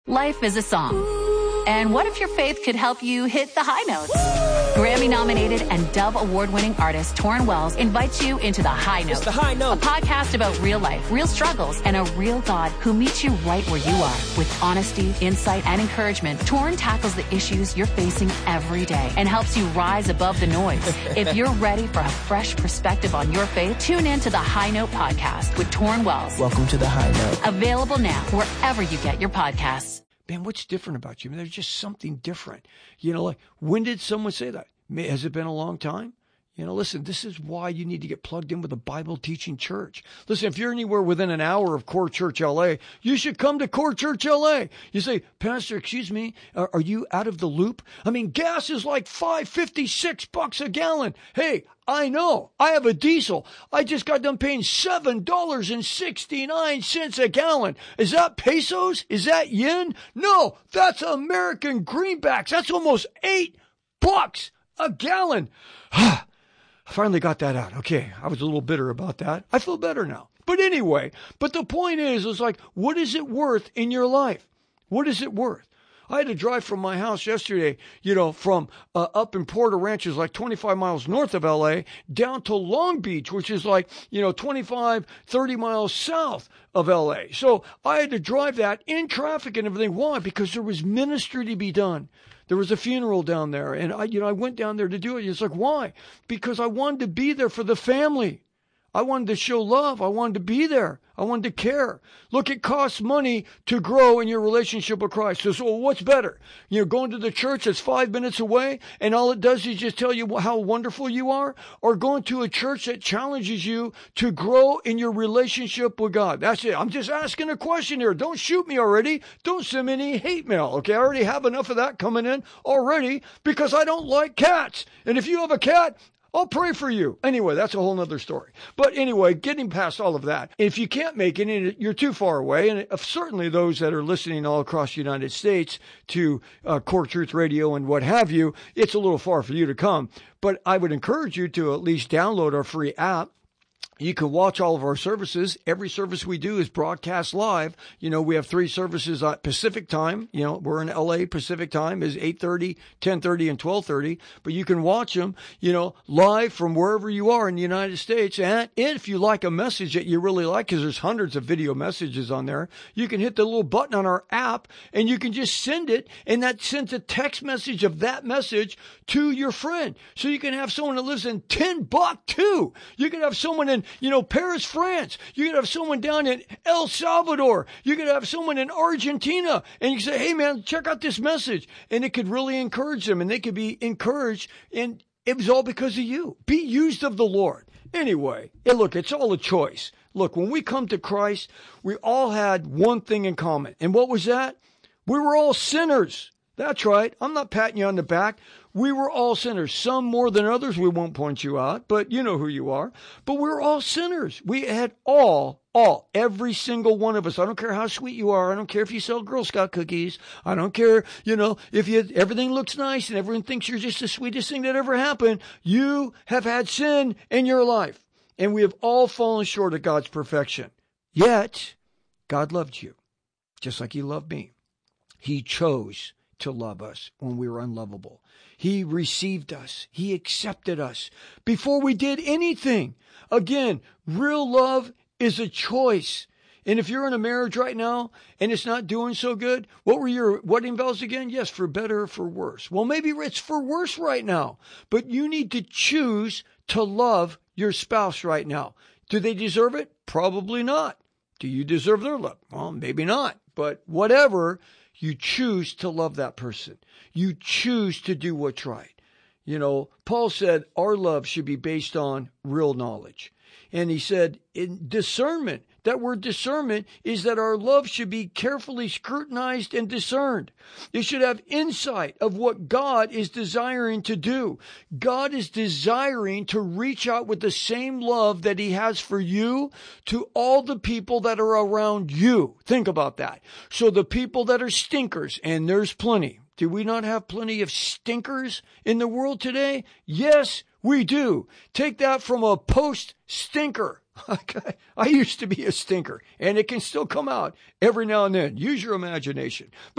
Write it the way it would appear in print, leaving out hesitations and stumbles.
Life is a song. And what if your faith could help you hit the high notes? Grammy-nominated and Dove Award-winning artist Torrin Wells invites you into The High Note. It's The High Note. A podcast about real life, real struggles, and a real God who meets you right where you are. With honesty, insight, and encouragement, Torrin tackles the issues you're facing every day and helps you rise above the noise. If you're ready for a fresh perspective on your faith, tune in to The High Note podcast with Torrin Wells. Welcome to The High Note. Available now wherever you get your podcasts. Man, what's different about you? I mean, there's just something different. You know, like, when did someone say that? Has it been a long time? You know, listen, this is why you need to get plugged in with a Bible-teaching church. Listen, if you're anywhere within an hour of Core Church LA, you should come to Core Church LA. You say, Pastor, excuse me, are you out of the loop? I mean, gas is like $5.56 a gallon. Hey, I know. I have a diesel. I just got done paying $7.69 a gallon. Is that pesos? Is that yen? No, that's American greenbacks. That's almost $8 a gallon. I finally got that out. Okay, I was a little bitter about that. I feel better now. But anyway, the point is like, what is it worth in your life? What is it worth? I had to drive from my house yesterday, from up in Porter Ranch, like 25 miles north of LA, down to Long Beach, which is like, 25, 30 miles south of LA. So I had to drive that in traffic and everything. Why? Because there was ministry to be done. There was a funeral down there, and I went down there to do it. It's like, why? Because I wanted to be there for the family. I wanted to show love. I wanted to be there. I wanted to care. Look, it costs money to grow in your relationship with Christ. So what's better? Going to the church that's 5 minutes away, and all it does is just tell you how wonderful you are, or going to a church that challenges you to grow in your relationship with God. That's it. I'm just asking a question here. Don't shoot me already. Don't send me any hate mail. Okay, I already have enough of that coming in already because I don't like cats. And if you have a cat, I'll pray for you. Anyway, that's a whole nother story. But anyway, getting past all of that, if you can't make it, and you're too far away, and certainly those that are listening all across the United States to Core Truth Radio and what have you, it's a little far for you to come. But I would encourage you to at least download our free app. You can watch all of our services. Every service we do is broadcast live. We have 3 services at Pacific time. We're in LA. Pacific time is 8:30, 10:30, and 12:30. But you can watch them, live from wherever you are in the United States. And if you like a message that you really like, because there's hundreds of video messages on there, you can hit the little button on our app and you can just send it. And that sends a text message of that message to your friend. So you can have someone that lives in Timbuktu. You can have someone in Paris, France. You could have someone down in El Salvador. You could have someone in Argentina. And you say, hey, man, check out this message. And it could really encourage them. And they could be encouraged. And it was all because of you. Be used of the Lord. Anyway, look, it's all a choice. Look, when we come to Christ, we all had one thing in common. And what was that? We were all sinners. That's right. I'm not patting you on the back. We were all sinners, some more than others. We won't point you out, but you know who you are. But we're all sinners. We had every single one of us. I don't care how sweet you are. I don't care if you sell Girl Scout cookies. I don't care, if everything looks nice and everyone thinks you're just the sweetest thing that ever happened. You have had sin in your life, and we have all fallen short of God's perfection. Yet, God loved you, just like He loved me. He chose to love us when we were unlovable. He received us. He accepted us before we did anything. Again, real love is a choice. And if you're in a marriage right now and it's not doing so good, what were your wedding vows again? Yes, for better or for worse. Well, maybe it's for worse right now, but you need to choose to love your spouse right now. Do they deserve it? Probably not. Do you deserve their love? Well, maybe not, but whatever. You choose to love that person. You choose to do what's right. Paul said our love should be based on real knowledge. And he said in discernment, that word discernment is that our love should be carefully scrutinized and discerned. It should have insight of what God is desiring to do. God is desiring to reach out with the same love that He has for you to all the people that are around you. Think about that. So the people that are stinkers, and there's plenty. Do we not have plenty of stinkers in the world today? Yes, we do. Take that from a post-stinker. I used to be a stinker, and it can still come out every now and then. Use your imagination.